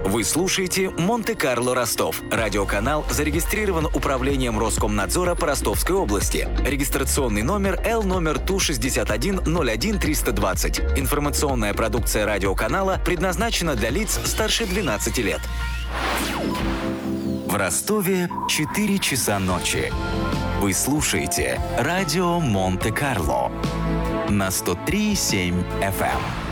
Вы слушаете «Монте-Карло Ростов». Радиоканал зарегистрирован Управлением Роскомнадзора по Ростовской области. Регистрационный номер Л номер ТУ-61-01-320. Информационная продукция радиоканала предназначена для лиц старше 12 лет. В Ростове 4 часа ночи. Вы слушаете радио Монте-Карло на 103,7 FM.